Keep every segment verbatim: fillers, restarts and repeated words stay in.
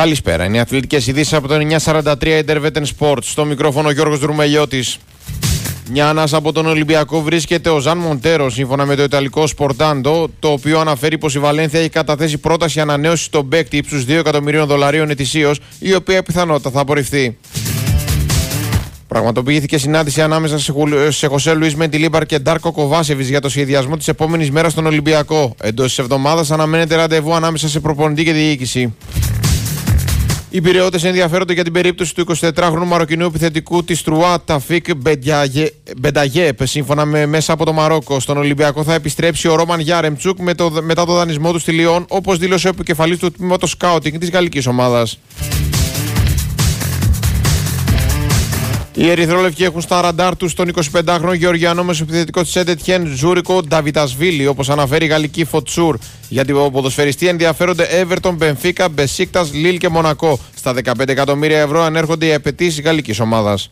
Καλησπέρα. Είναι οι αθλητικές ειδήσεις από το εννιακόσια σαράντα τρία Intervetten Sports. Στο μικρόφωνο Γιώργος Δρουμελιώτης. Μια ανάσα από τον Ολυμπιακό βρίσκεται ο Ζαν Μοντέρο, σύμφωνα με το ιταλικό Sportando, το οποίο αναφέρει πως η Βαλένθια έχει καταθέσει πρόταση ανανέωσης στον παίκτη ύψους δύο εκατομμυρίων δολαρίων ετησίως, η οποία πιθανότατα θα απορριφθεί. Πραγματοποιήθηκε συνάντηση ανάμεσα σε Χωσέ Λουίς Μεντιλίμπαρ και Ντάρκο Κοβάσεβιτς για το σχεδιασμό της επόμενης μέρας στον Ολυμπιακό. Εντός της εβδομάδας αναμένεται ραντεβού ανάμεσα σε προπονητή και διοίκηση. Οι πειραιώτες ενδιαφέρονται για την περίπτωση του εικοσιτετράχρονου Μαροκινού επιθετικού της Τρουά Ταφίκ Μπενταγιέπ. Σύμφωνα με μέσα από το Μαρόκο, στον Ολυμπιακό θα επιστρέψει ο Ρόμαν Γιάρεμτσουκ με το, μετά το δανεισμό του στη Λιόν, όπως δήλωσε ο επικεφαλής του τμήματος σκάουτινγκ της γαλλικής ομάδας. Οι Ερυθρόλευκοι έχουν στα ραντάρ τους τον εικοσιπεντάχρονο Γεωργιανό μεσοεπιθετικό της Σεντετιέν Ζούρικο Νταβιτασβίλη, όπως αναφέρει η γαλλική Φοτσούρ. Για την ποδοσφαιριστή ενδιαφέρονται Everton, Μπενφίκα, Μπεσίκτας, Λίλ και Μονακό. Στα δεκαπέντε εκατομμύρια ευρώ ανέρχονται οι απαιτήσεις γαλλικής ομάδας.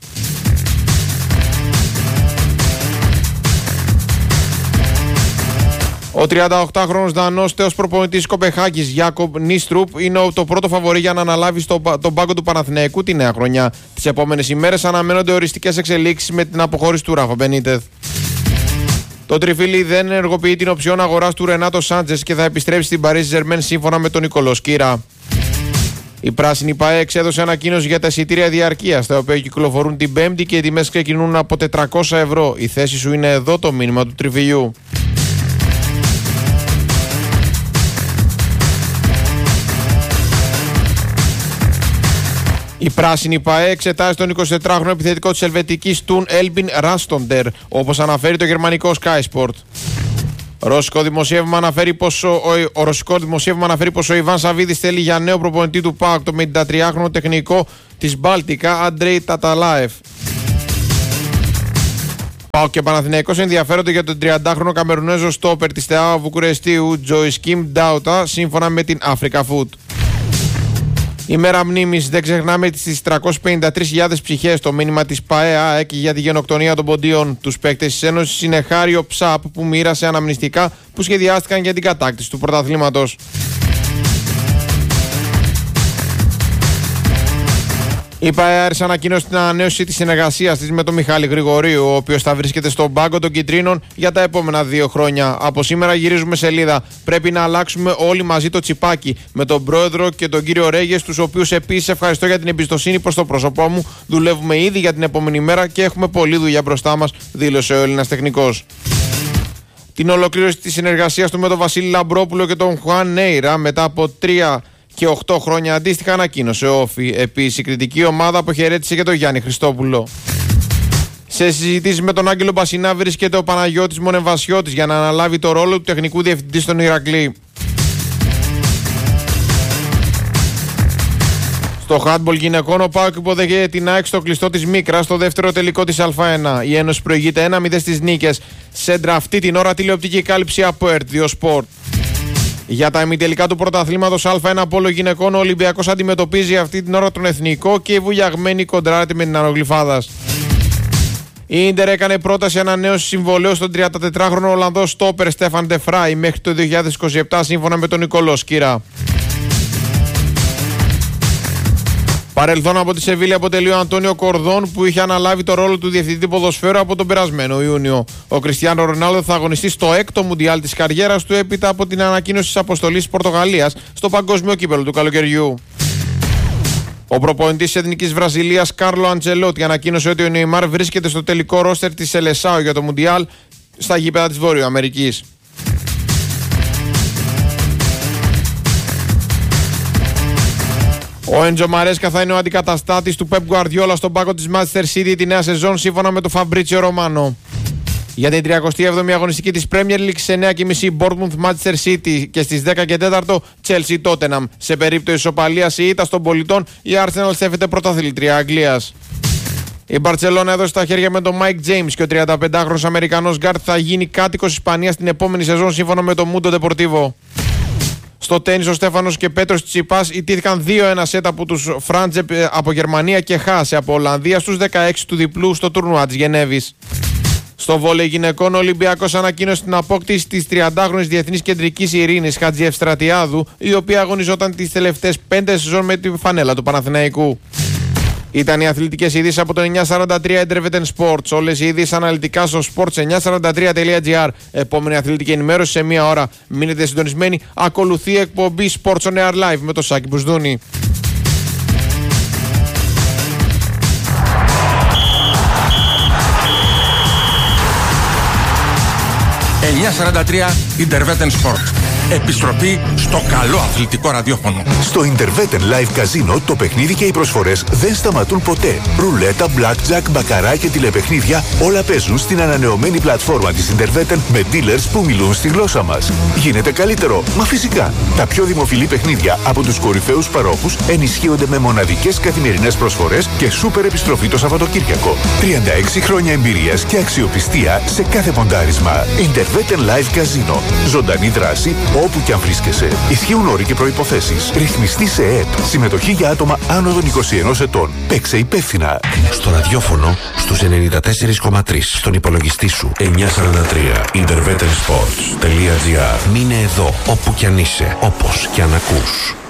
Ο τριανταοκτάχρονος Δανός τέος προπονητής Κοπεχάγης Γιάκομπ Νίστρουπ είναι το πρώτο φαβορί για να αναλάβει στο, τον πάγκο του Παναθηναϊκού τη νέα χρονιά. Τις επόμενες ημέρες αναμένονται οριστικές εξελίξεις με την αποχώρηση του Ράφα Μπενίτεθ. Το τριφύλι δεν ενεργοποιεί την οψιόν αγοράς του Ρενάτο Σάντζες και θα επιστρέψει στην Παρί Ζερμέν σύμφωνα με τον Νικολό Σκύρα. Η πράσινη ΠΑΕ εξέδωσε ανακοίνωση για τα εισιτήρια διαρκείας, τα οποία κυκλοφορούν την Πέμπτη και οι τιμές ξεκινούν από τετρακόσια ευρώ. Η θέση σου είναι εδώ, το μήνυμα του τριφυλιού. Η πράσινη ΠΑΕ εξετάζει τον εικοσιτετράχρονο επιθετικό της Ελβετικής Τουν Έλμπιν Ράστοντερ, όπως αναφέρει το γερμανικό Sky Sport. Ρωσικό δημοσίευμα αναφέρει πως ο, ο, ο ρωσικό δημοσίευμα αναφέρει πως ο Ιβάν Σαββίδης θέλει για νέο προπονητή του ΠΑΟΚ το πενηντατριάχρονο τεχνικό της Μπάλτικα Αντρέι Ταταλάεφ. ΠΑΟΚ και Παναθηναϊκός ενδιαφέρονται για τον τριαντάχρονο Καμερουνέζο στόπερ της Steaua Βουκουρεστίου Τζοϊσκίμ Ντάουτα, σύμφωνα με την Africa Food. Η μέρα μνήμης, δεν ξεχνάμε τις τριακόσιες πενήντα τρεις χιλιάδες ψυχές. Το μήνυμα της ΠΑΕ ΑΕΚ για τη γενοκτονία των ποντίων. Τους παίκτες της Ένωσης είναι Χάριο Ψάπ, που μοίρασε αναμνηστικά που σχεδιάστηκαν για την κατάκτηση του πρωταθλήματος. Η ΠΑΕ Άρης ανακοίνωσε την ανανέωση της συνεργασίας της με τον Μιχάλη Γρηγορίου, ο οποίος θα βρίσκεται στον πάγκο των Κιτρίνων για τα επόμενα δύο χρόνια. Από σήμερα γυρίζουμε σελίδα. Πρέπει να αλλάξουμε όλοι μαζί το τσιπάκι, με τον πρόεδρο και τον κύριο Ρέγες, τους οποίους επίσης ευχαριστώ για την εμπιστοσύνη προς το πρόσωπό μου. Δουλεύουμε ήδη για την επόμενη μέρα και έχουμε πολλή δουλειά μπροστά μας, δήλωσε ο Έλληνας τεχνικός. Την ολοκλήρωση της συνεργασίας του με τον Βασίλη Λαμπρόπουλο και τον Χουάν Νέιρα μετά από τρία και οκτώ χρόνια αντίστοιχα ανακοίνωσε ο Όφη. Επίσης, η κριτική ομάδα αποχαιρέτησε και τον Γιάννη Χριστόπουλο. Σε συζητήσεις με τον Άγγελο Μπασινά βρίσκεται ο Παναγιώτης Μονεβασιώτης για να αναλάβει το ρόλο του τεχνικού διευθυντή στον Ηρακλή. Στο handball γυναικών, ο ΠΑΟΚ υποδέχεται την ΑΕΚ στο κλειστό της Μίκρας στο δεύτερο τελικό της Α1. Η Ένωση προηγείται ένα μηδέν στις νίκες. Σέντρα αυτή την ώρα τηλεοπτική κάλυψη από ΕΡΤ δύο Sport. Για τα ημιτελικά του πρωταθλήματος Α1 Πόλο γυναικών, ο Ολυμπιακός αντιμετωπίζει αυτή την ώρα τον Εθνικό και η βουλιαγμένη κοντράρεται με την Ανογλυφάδας. Η Ίντερ έκανε πρόταση ανανέωση συμβολέου στον τριαντατετράχρονο Ολλανδό στόπερ Στέφαν Ντεφράι μέχρι το δύο χιλιάδες είκοσι επτά, σύμφωνα με τον Νικολό Σκύρα. Παρελθόν από τη Σεβίλη αποτελεί ο Αντώνιο Κορδόν, που είχε αναλάβει το ρόλο του διευθυντή ποδοσφαίρου από τον περασμένο Ιούνιο. Ο Κριστιάνο Ρονάλντο θα αγωνιστεί στο έκτο Μουντιάλ της καριέρας του έπειτα από την ανακοίνωση της αποστολής της Πορτογαλίας στο παγκόσμιο κύπελλο του καλοκαιριού. Ο προπονητής της Εθνικής Βραζιλίας Κάρλο Αντσελότη ανακοίνωσε ότι ο Νεϊμάρ βρίσκεται στο τελικό ρόστερ της Σελεσάο για το Μουντιάλ στα γήπεδα της Βόρειο Αμερικής. Ο Έντζο Μαρέσκα θα είναι ο αντικαταστάτης του Πεπ Γκουαρδιόλα στον πάγκο της Manchester City τη νέα σεζόν, σύμφωνα με τον Φαμπρίτσιο Ρωμάνο. Για την τριαντάτη έβδομη αγωνιστική της Premier League σε εννιά και μισή Bournemouth Manchester City και στις δέκα και τέσσερα Chelsea Tottenham. Σε περίπτωση ισοπαλίας ή ήττας των πολιτών, η Arsenal στέφεται πρωταθλήτρια Αγγλίας. Η Μπαρτσελόνα έδωσε τα χέρια με τον Mike James και ο τριανταπεντάχρονος Αμερικανός γκάρτ θα γίνει κάτοικος Ισπανίας την επόμενη σεζόν, σύμφωνα με το Mundo Deportivo. Στο τένις, ο Στέφανος και Πέτρος Τσιπάς ιτήθηκαν δύο ένα σετ από τους Φράντζεπ από Γερμανία και Χάσε από Ολλανδία στους δεκαέξι του διπλού στο τουρνουά της Γενέβης. Στο βόλεϊ γυναικών, ο Ολυμπιακός ανακοίνωσε την απόκτηση της τριαντάχρονης διεθνής κεντρικής Ειρήνης Χατζιευστρατιάδου, η οποία αγωνιζόταν τις τελευταίες πέντε σεζόν με τη φανέλα του Παναθηναϊκού. Ήταν οι αθλητικές ειδήσεις από το εννιακόσια σαράντα τρία Intervetten Sports. Όλες οι ειδήσεις αναλυτικά στο sports εννιακόσια σαράντα τρία τελεία gr. Επόμενη αθλητική ενημέρωση σε μία ώρα. Μείνετε συντονισμένοι. Ακολουθεί η εκπομπή Sports on Air Live με το Σάκη Μπουσδούνη. εννιακόσια σαράντα τρία Intervetten Sport. Επιστροφή στο καλό αθλητικό ραδιόφωνο. Στο Intervetten Live Casino το παιχνίδι και οι προσφορές δεν σταματούν ποτέ. Ρουλέτα, blackjack, μπακαρά και τηλεπαιχνίδια όλα παίζουν στην ανανεωμένη πλατφόρμα της Intervetten με dealers που μιλούν στη γλώσσα μας. Γίνεται καλύτερο, μα φυσικά. Τα πιο δημοφιλή παιχνίδια από τους κορυφαίους παρόχους ενισχύονται με μοναδικές καθημερινές προσφορές και σούπερ επιστροφή το Σαββατοκύριακο. τριάντα έξι χρόνια εμπειρίας και αξιοπιστία σε κάθε ποντάρισμα. Intervetten Live Casino. Ζωντανή δράση όπου και αν βρίσκεσαι. Ισχύουν όροι και προϋποθέσεις. Ρυθμιστή σε ΕΕΠ. Συμμετοχή για άτομα άνω των είκοσι ενός ετών. Παίξε υπεύθυνα. Στο ραδιόφωνο στους ενενήντα τέσσερα κόμμα τρία. Στον υπολογιστή σου εννιακόσια σαράντα τρία. intervettensports.gr. Μείνε εδώ όπου κι αν είσαι. Όπως κι αν ακούς.